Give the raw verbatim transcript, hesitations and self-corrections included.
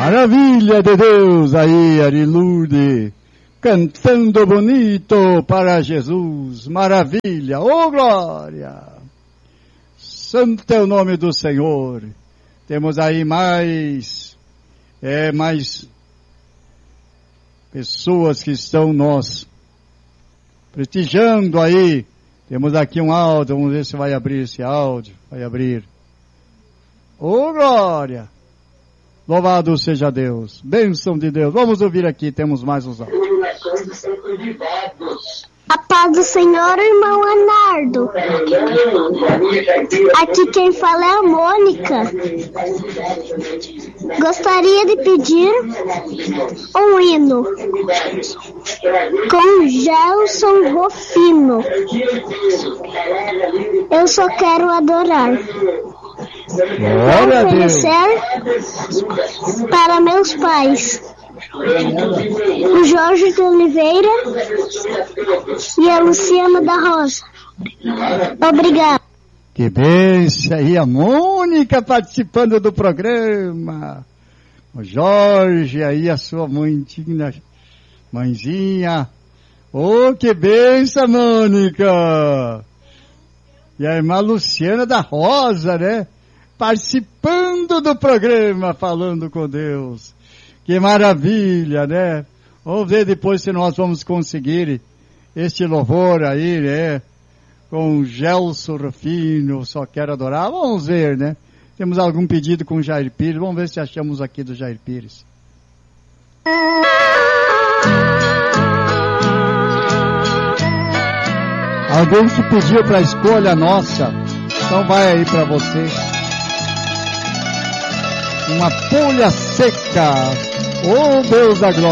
Maravilha de Deus aí, Arilude, cantando bonito para Jesus, maravilha, oh glória, santo é o nome do Senhor. Temos aí mais, é, mais pessoas que estão nós prestigiando aí. Temos aqui um áudio, vamos ver se vai abrir esse áudio, vai abrir. Oh glória! Louvado seja Deus, bênção de Deus. Vamos ouvir aqui, temos mais uns áudios. A paz do Senhor, irmão Leonardo. Aqui quem fala é a Mônica. Gostaria de pedir um hino com Gelson Rofino. Eu só quero adorar. Glória a Deus. Para meus pais, o Jorge de Oliveira e a Luciana da Rosa. Obrigado. Que bênção aí, a Mônica participando do programa. O Jorge aí, a sua mãezinha, mãezinha. Oh, que bênção, Mônica. E a irmã Luciana da Rosa, né? Participando do programa, falando com Deus. Que maravilha, né? Vamos ver depois se nós vamos conseguir este louvor aí, né? Com Gelson Rufino, só quero adorar. Vamos ver, né? Temos algum pedido com o Jair Pires. Vamos ver se achamos aqui do Jair Pires. Alguém que pediu para a escolha nossa. Então vai aí para você. Uma folha seca. Oh Deus da glória.